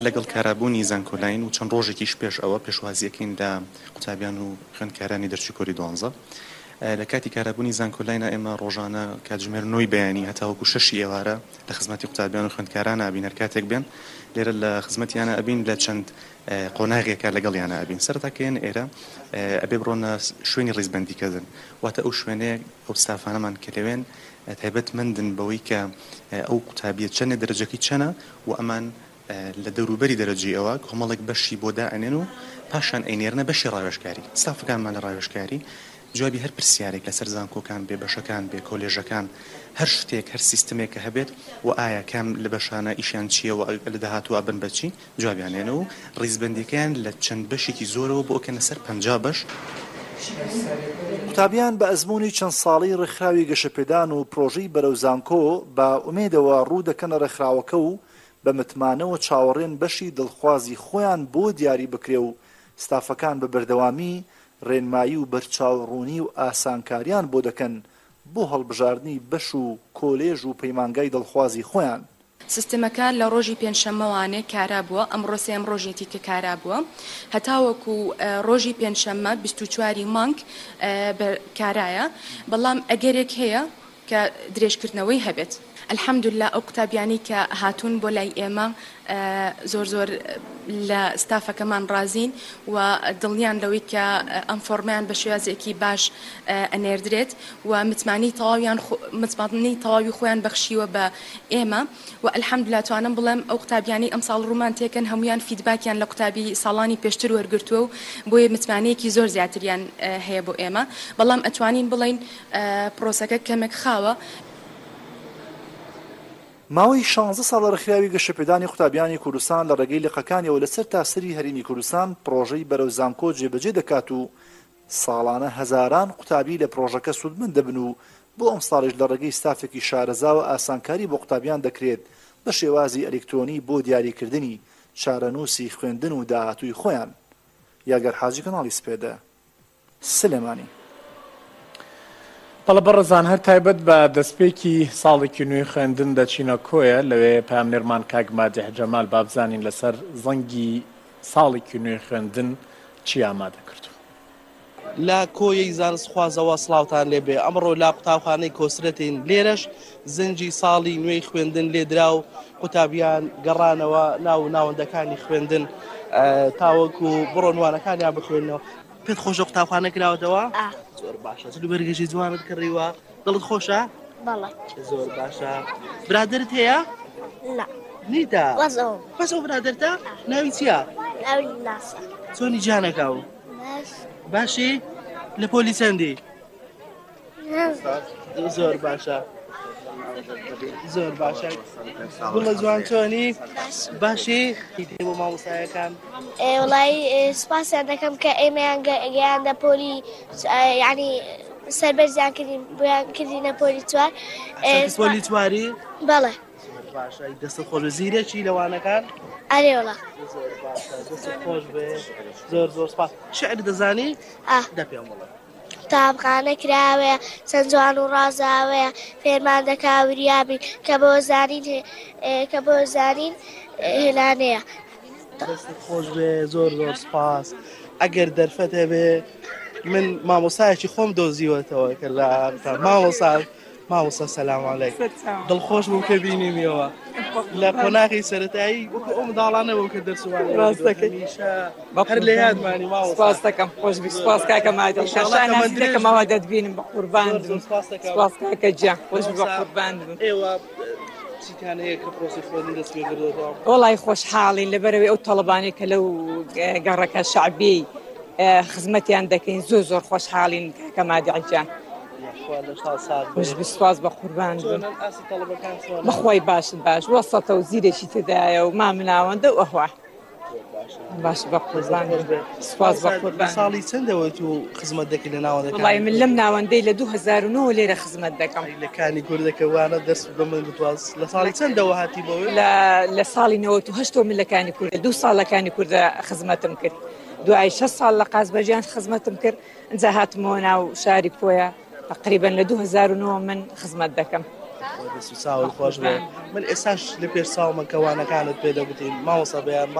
لەگەڵ کارابوونی زانکۆلاین و چەند ڕۆژێکیش پێش ئەوە پێشوازیەکەین لە قوتابیان و خوێندکارانی دەرچووی کۆری 12 لە کاتی کارابوونی زانکۆلاینە ئێمە ڕۆژانە کاتژمێر 9 بەیانی هەتاوەکو 6 ئێوارە لە خزمەتی قوتابیان و خوێندکارانە ئەبین هەر کاتێک بێن لێرە لە خزمەتیانە ئەبین لە چەند قۆناغێکە لەگەڵیانە ئەبین سەرەتاکەیان ئێرە ئەبێ بڕۆنە شوێنی ڕیزبەندیکردن واتە ئەو شوێنەیە ئەو ستافانەمان کە لەوێن تایبەتمەندن بەوەی کە ئەو قوتابیە چەندە دەرەجەکەی چەنە و ئەمان لە دەوروبەری دەرەجی ئەوە کۆمەڵێک بەشی بۆ دائەنێن و پاشان ئەینێرنە بەشی ڕاوێژکاری ستافەکانمان لە ڕاوێژکاری جوابی هەر پرسیارێک لەسەر زانکۆکان بێ بەشەکان بێ کۆلێژەکان هەر شتێک هەر سیستمێک کە هەبێت و ئایا کام لە بەشانە ئیشیان چییە و لە داهاتوە بن بەچی جوابیانێنە و ڕیزبەندیەکەیان لە چەند بەشێکی زۆرەوە بۆ کەنە سەر 50 بەش. قوتابیان بە ئەزموونی چەند ساڵی ڕێکخراوی گەشەپێدان و پرۆژەی بەرەو زانکۆ بە ئومێدەوە ڕوو دەکەنە ڕێکخراوەکە و بە متمانەوە چاوەڕێن بەشی دڵخوازی خۆیان بۆ دیاری بکرێ و ستافەکان بە بەردەوامی ڕێنمایی و بەرچاوڕوونی و ئاسانکاریان بۆ دەکەن بۆ هەڵبژاردننی بەش و کۆلێژ و پەیمانگای دڵخوازی خۆیان. سیستمەکە لە ڕۆژی پێنجشەممەوانێ کارا بووە ئەمڕۆ سێم ڕۆژێتی کە کارا بووە هەتاوەکو ڕۆژی پێنجشەممە 24 مانگ کارایە بەڵام ئەگەرێک هەیە کە درێژکردنەوەی هەبێت. الحەمدوللا ئەو قوتابیانی کە هاتوون بۆ لای ئێمە زۆر لە ستافەکەمان ڕازین و دڵنیان لەوەی کە ئەم فۆرمیان بە شێوازێکی باش ئەنێردرێت و متمانی تەواوی خۆیان بەخشیوە بە ئێمە و الحەمدوللا توانم بڵێم ئەو قوتابیانی ئەم ساڵ ڕوومان تێکەن هەمویان فیدباکیان لە قوتابی ساڵانی پێشتر وەرگرتووە و بۆیە متمانەیەکی زۆر زیاتریان هەیە بۆ ئێمە بەڵام ئەتوانین بڵین پرۆسەکە کەمێک خاوە. ماوەی 16 ساڵە ڕێکخراوی گەشەپێدانی قوتابیانی کوردستان لە ڕێگەی لقەکانیەوە لەسەر تاسەری هەرێمی کوردستان پرۆژەی بەرەو زانکۆ جێبەجێ دەکات و ساڵانە هەزاران قوتابی لە پرۆژەکە سوودمەند دەبن و بۆ ئەم ساڵیش لە ڕێگەی ستافێکی شارەزاوە ئاسانکاری بۆ قوتابیان دەکرێت بە شێوازی ئەلکترۆنی بۆ دیاریکردنی چارەنووسی خوێندن و داهاتووی خۆیان. یاگەر حاجی کەناڵی سپێدە سلێمانی. بەڵە بەڕێزان هەر تایبەت بە دەستپێکی ساڵێکی نوێی خوێندن دەچینە کۆیە لەوێ پامنێرمان کاک مادح جەمال بابزانین لەسەر زەنگی ساڵێکی نوێی خوێندن چی ئامادە کردو. لە کۆیەی زانستخوازەوە سڵاوتان لێبێ ئەمڕۆ لا قوتابخانەی کۆسرەتین لێرەش زەنگی ساڵی نوێی خوێندن لێدرا و قوتابیان گەڕانەوە ناو ناوەندەکانی خوێندن تاوەکو بڕۆنوانەکانیان بخوێنەوە. پێت خۆشە قوتابخانە کراوەتەوە؟ زۆر باشە. لوبەرگەشی جوانت کڕیوە دڵت خۆشە؟ بەڵێ. زۆر باشە. برادرت هەیە؟ نا. نیتە؟ بەس ئەو برادرتە؟ ناوی چییە؟ ناوی ناسە. چۆنی جانەکە و؟ باشی؟ لە پۆلی چەندی؟ زۆر باشە. زۆر باشە. گوڵە جوان چۆنی؟ باشی؟ هیچ بۆ مامۆستایەکان؟ وڵی سپاسیان دەکەم کە ئێمەیان گەیاندە پۆلی یعنی سەربەرزیان کردین بۆیان کردینە پۆلی چوار. پۆلی چواری؟ بەڵێ. باشە. دەستت خۆش زیرەکی لەوانەکان؟ ئەرێ وڵا. زۆر باشە. دەستت خۆش بێ. زۆر سپاس. شعر دەزانی؟ دە پێم وڵە. قوتابخانە کراوەیە چەند جوان و ڕازاوەیە فێرمان دەکا وریابی کە بۆ زانین هێلانەیە. دەستت خۆش بێ. زۆر سپاس. ئەگەر دەرفەت هەبێ من مامۆستایەکی خۆم دۆزیوەتەوە کە لە مامۆستا سەلام عەلەیک. دڵخۆش بووم کە بینیمیەوە لە قۆناغی سەرەتایی وەکو ئەو منداڵانە بوو کە دەرسوانە هەر لە یادمانی ماوەستا. سپاس دەکەم خۆش بی. سپاس کاکە مادە شانازی دەکەمەوە دەتبینم بە قوربان بم. سپاس کاکە گیان خۆش بە قوربان بم. ئێوە چیتان هەیە کە پرۆسی خوێندن دەست پێ کردووەتەوە؟ وەڵی خۆشحاڵین لەبەرەوەی ئەو تەڵەبانەی کە لەو گەڕەکە شەعبی خزمەتیان دەکەین زۆر خۆشحاڵین کاکە مادە گیان. خۆش بی. سپاس بە قوربان بم. بەخوای باشت باش وەسەتە و زیرێکی تدایە و مامناوەندە و ئەوە باش بە قوربان بم. سپاس بە قوربان. ساڵی چەندەوە تو خزمەت دەکەی لە ناوەندەکان؟ وڵی من لەم ناوەندەی لە 2009 لێرە خزمەت دەکەم. لە کانی کوردەکە وانە دەست بە من بتواز. لە ساڵی چەندەوە هاتی بەوە؟ لە ساڵی 98 من لە کانی کوردە 2 ساڵ لە کانی کوردە خزمەتم کرد. دوای 6 ساڵ لە قازبەجیان خزمەتم کرد. ئەنجا هاتمەوە ناو شاری کۆیە تقریبا لە 2009 من خزمەت دەکەم. چاوت خۆش بێ من ئێستاش لە پێش چاومە کەوانەکانت پێدەگوتین ماوەسە بەیان